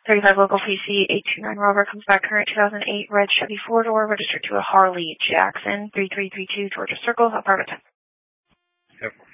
35 local PC 829 Rover comes back current 2008 red Chevy 4-door registered to a Harley Jackson 3332 Georgia Circle, apartment 10. Yep.